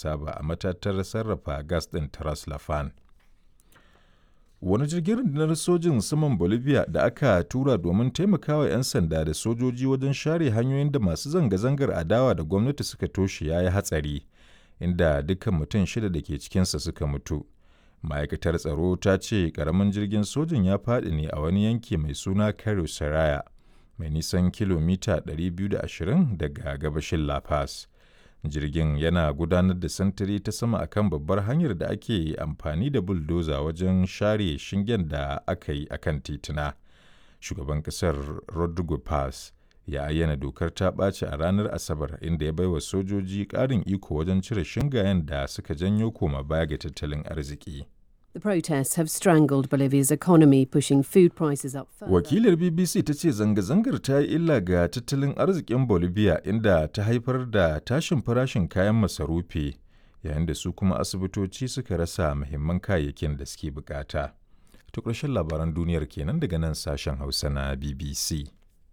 saba a matatar sarrafa gas ɗin ta Ras Laffan. Wani jirgin rundunar sojin saman Bolivia da aka tura domin taimakawa 'yan sanda da sojoji wajen share hanyoyin da masu zanga-zangar adawa da gwamnati suka toshe ya yi hatsari, inda dukkan mutum 6 da ke cikinsa suka mutu. Ma'aikatar tsaro ta ce ƙaramin jirgin sojin ya faɗi ne a wani yanki mai suna Cayo Saraya, mai nisan kilomita 220 daga gabashin La Paz. Jirgin yana gudanar da sintiri ta sama akan babbar hanyar da ake amfani da buldoza wajen share shingen da aka yi akan tituna. Shugaban ƙasar Rodrigo Paz ya ayyana dokar ta ɓaci a ranar Asabar, inda ya baiwa sojoji ƙarin iko wajen cire shingayen da suka janyo koma baya ga tattalin arziki. The protests have strangled Bolivia's economy, pushing food prices up further. Wakilar BBC ta ce zanga-zangar ta yi illa ga tattalin arzikin Bolivia, inda ta haifar da tashin farashin kayan masarufi, yayin da su kuma asibitoci suka rasa muhimman kayayyakin da suke bukata. Ta ƙarshen labaran duniyar kenan daga nan sashen Hausa na BBC.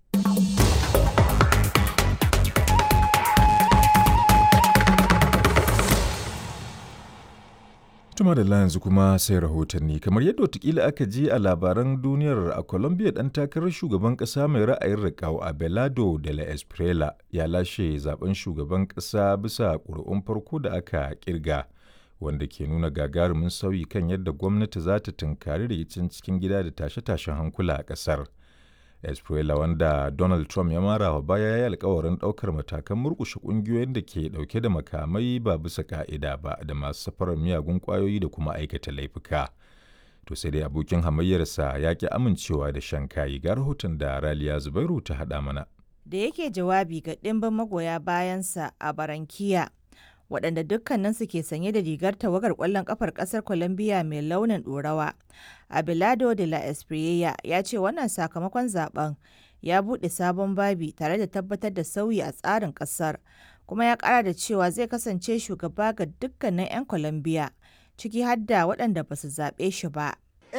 Tuma da yanzu kuma sai rahotanni. Kamar yadda watakila aka ji a labaran duniyar, a Colombia ɗan takarar shugaban ƙasa mai ra'ayin riƙau Abelardo de la Espriella ya lashe zaben shugaban ƙasa bisa ƙuri'un farko da aka ƙirga, wanda ke nuna gagarumin sauyi kan yadda gwamnati za ta tunkari rikicin cikin gida da tashe-tashen hankula a ƙasar. Espriella, wanda Donald Trump ya mara wa baya, ya yi alkawarin ɗaukar matakan murƙushe ƙungiyoyin da ke ɗauke da makamai ba bisa ƙa'ida ba da masu safarar miyagun ƙwayoyi da kuma aikata laifuka. To sai dai abokin hamayyarsa ya ƙi amincewa da shan kayi. Ga rahoton da Raliya Zubairu ta haɗa mana. Da yake jawabi ga ɗimbin magoya bayansa a Barankiya, waɗanda dukkaninsu ke sanye da rigar tawagar ƙwallon ƙafar ƙasar Colombia mai launin ɗorawa. Abelardo de la Espriella ya ce wannan sakamakon zaben ya buɗe sabon babi tare da tabbatar da sauyi a tsarin ƙasar, kuma ya ƙara da cewa zai kasance shugaba ga dukkanin 'yan Colombia, ciki har da waɗanda ba su zaɓe shi ba.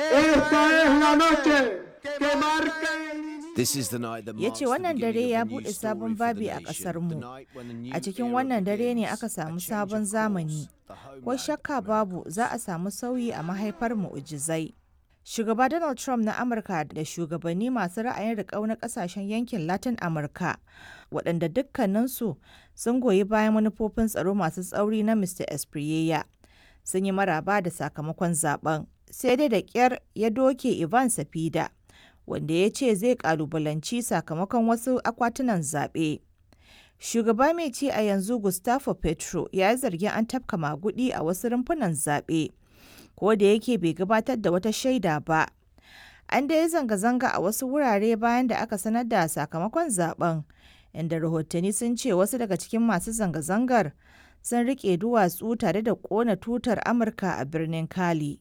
Ya ce wannan dare ya buɗe sabon babi a ƙasarmu. A cikin wannan dare ne aka samu sabon zamani. Ko shakka babu za a samu sauyi a mahaifar mu'ujizai. Shugaba Donald Trump na Amurka da shugabanni masu ra'ayin riƙau na ƙasashen yankin Latin Amurka, waɗanda dukkaninsu sun goyi bayan manufofin tsaro masu tsauri na Mr. Espriella, sun yi maraba da sakamakon zaben. Sai dai da ƙyar ya doke Ivan Cepeda, wanda ya ce zai kalubalanci sakamakon wasu akwatunan zaɓe. Shugaba mai ci a yanzu Gustavo Petro ya yi zargin an tafka magudi a wasu rumfunan zaɓe, ko da yake bai gabatar da wata shaida ba. An da yi zanga-zanga a wasu wurare bayan da aka sanar da sakamakon zaben, inda rahotanni sun ce wasu daga cikin masu zanga-zangar sun riƙe duwatsu tare da ƙona tutar Amurka a birnin Cali.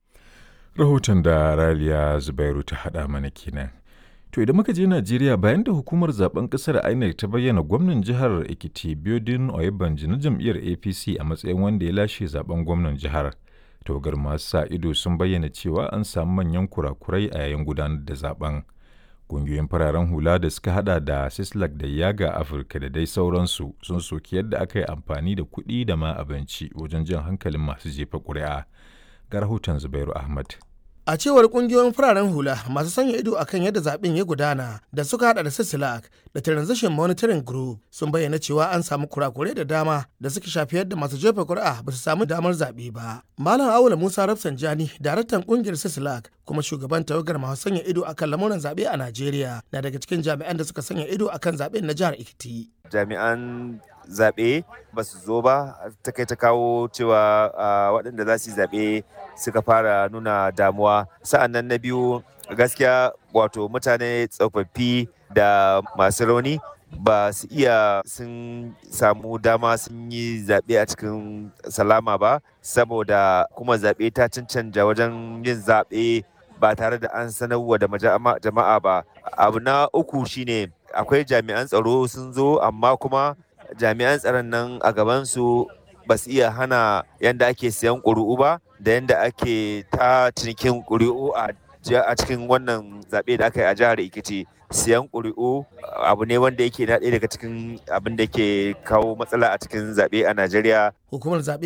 Rahoton da Raliya Zubairu ta haɗa mana kenan. To idan muka je Najeriya, bayan da hukumar zaben ƙasar INEC ta bayyana gwamnan jihar Ekiti Biodun Oyebanji na jam'iyyar APC a matsayin wanda ya lashe zaben gwamnan jihar, tawagar masu sa ido sun bayyana cewa an samu manyan kurakurai a yayin gudanar da zaben. Ƙungiyoyin fararen hula da suka hada da Sislak da Yaga Afirka da dai sauransu sun soki yadda aka yi amfani da kuɗi da ma abinci wajen jan hankalin masu jefa ƙuri'a. Ga rahoton Zubairu Ahmad. A cewar kungiyoyin fararen hula masu sanya ido akan yadda zaben ya gudana da suka hada da Sisilak da Transition Monitoring Group sun bayyana cewa an samu kurakurai da dama da suka shafi yadda masu jefa kuri'a ba su samu damar zaɓe ba. Malam Awula Musa Rafsanjani, daraktan kungiyar Sisilak kuma shugaban tawagar masu sanya ido akan lamuran zaɓe a Najeriya, na daga cikin jami'an da suka sanya ido akan zaɓen na jihar Ekiti. Jami'an zaɓe ba su zo ba, ta kai ta kawo cewa waɗanda za su yi zaɓe suka fara nuna damuwa. Sa'an nan na biyu, gaskiya wato mutane tsofaffi da masu rauni ba su iya sun samu dama sun yi zaɓe a cikin salama ba, saboda kuma zaɓe ta cancanja wajen yin zaɓe ba tare da an sanarwa da jama'a ba. Abu na uku shine akwai jami'an tsaro sun zo, amma kuma jami'an tsaron nan a gabansu ba su iya hana yadda ake siyan ƙuri'u ba da yadda ake ta cinikin ƙuri'u a cikin wannan zaɓe da aka yi a jihar Ekiti. Siyan ƙuri'u abu ne wanda yake na ɗaya daga cikin abin da ke kawo matsala a cikin zaɓe a Najeriya. Hukumar zaɓe